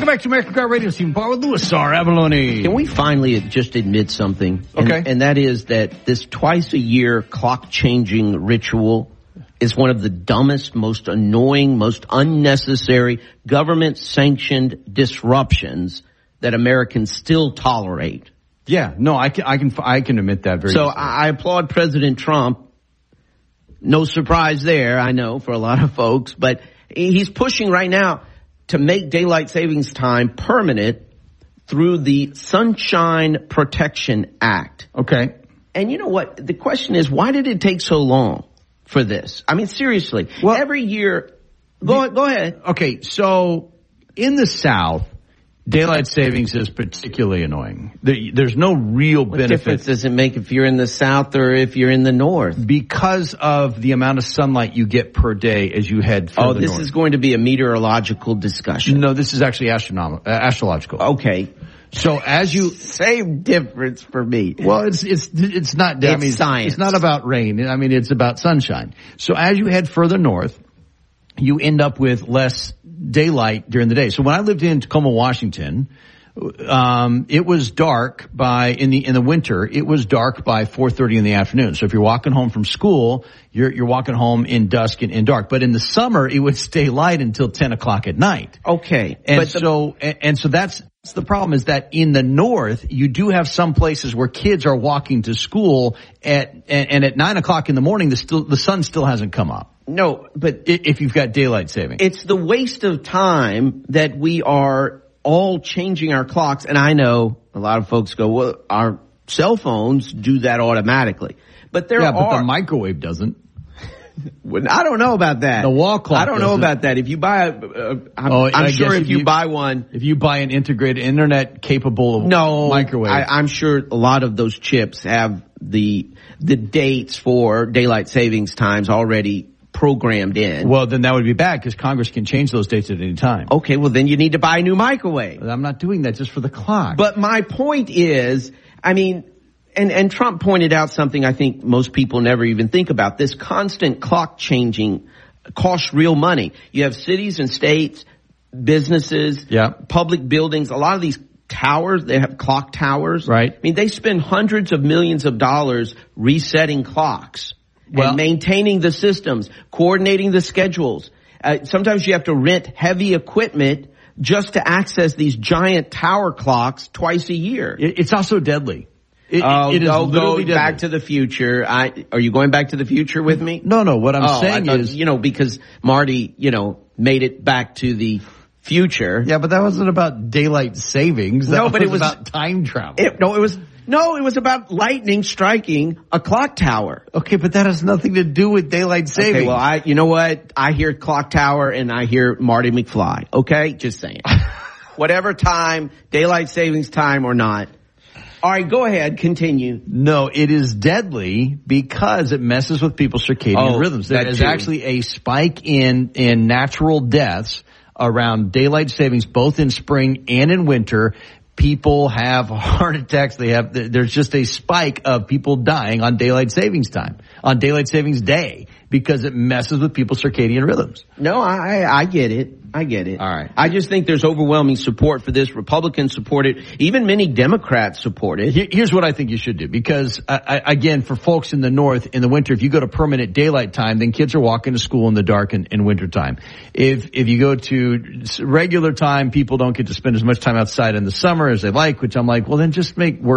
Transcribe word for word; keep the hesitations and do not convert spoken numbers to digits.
Welcome back to American Car Radio. Stephen Paul with Louis R. Avalone. Can we finally just admit something? Okay. And, and that is that this twice a year clock changing ritual is one of the dumbest, most annoying, most unnecessary government sanctioned disruptions that Americans still tolerate. Yeah, no, I can, I can, I can admit that very So easily. I applaud President Trump. No surprise there, I know, for a lot of folks, but he's pushing right now to make daylight savings time permanent through the Sunshine Protection Act. Okay. And you know what? The question is, why did it take so long for this? I mean, seriously, well, every year, go, go ahead. Okay, so in the South, daylight savings is particularly annoying. There, there's no real What benefit. difference does it make if you're in the South or if you're in the North? Because of the amount of sunlight you get per day as you head further Oh, this north. is going to be a meteorological discussion. No, this is actually astronom- uh, astrological. Okay. So as you... Same difference for me. Well, it's it's it's not... I It's mean, science. It's not about rain. I mean, it's about sunshine. So as you head further north, you end up with less daylight during the day. So when I lived in Tacoma, Washington, um, it was dark by, in the, in the winter, it was dark by four thirty in the afternoon. So if you're walking home from school, you're, you're walking home in dusk and, and dark. But in the summer, it would stay light until ten o'clock at night. Okay. And but the, so, and, and so that's, that's the problem, is that in the north, you do have some places where kids are walking to school at, and, and at nine o'clock in the morning, the still, the sun still hasn't come up. No, but If you've got daylight saving. it's the waste of time that we are all changing our clocks. And I know a lot of folks go, well, our cell phones do that automatically. But there yeah, are. but the microwave doesn't. Well, I don't know about that. The wall clock I don't know doesn't. about that. If you buy a, uh, I'm, Oh, I'm I sure guess if if you, you- buy one. If you buy an integrated internet capable of No, microwave. I, I'm sure a lot of those chips have the, the dates for daylight savings times already programmed in. well, then that would be bad because Congress can change those dates at any time. Okay, well then you need to buy a new microwave. I'm not doing that just for the clock. But my point is, I mean, and, and Trump pointed out something I think most people never even think about. This constant clock changing costs real money. You have cities and states, businesses, Yeah. public buildings, a lot of these towers, they have clock towers. Right. I mean, they spend hundreds of millions of dollars resetting clocks. Well- and maintaining the systems, coordinating the schedules. Uh, sometimes you have to rent heavy equipment just to access these giant tower clocks twice a year. It, it's also deadly. It, Oh, it is go, literally go deadly. back to the future. I, are you going back to the future with me? No, no, what I'm oh, saying I thought, is... you know, because Marty, you know, made it back to the future. Yeah, but that wasn't about daylight savings. That No, but was it was- about time travel. It, no, it was, no, it was about lightning striking a clock tower. Okay, but that has nothing to do with daylight savings. Okay, well, I, you know what? I hear clock tower and I hear Marty McFly. Okay? Just saying. Whatever time, daylight savings time or not. All right, go ahead. Continue. No, it is deadly because it messes with people's circadian Oh, rhythms. There that is too. actually a spike in, in natural deaths around daylight savings, both in spring and in winter. People have heart attacks. They have, there's just a spike of people dying on daylight savings time, on daylight savings day, because it messes with people's circadian rhythms. No, I, I get it. I get it. All right. I just think there's overwhelming support for this. Republicans support it. Even many Democrats support it. Here- Here's what I think you should do, because uh, I, again, for folks in the north in the winter, if you go to permanent daylight time, then kids are walking to school in the dark in, in winter time. If if you go to regular time, people don't get to spend as much time outside in the summer as they like, which I'm like, well, then just make work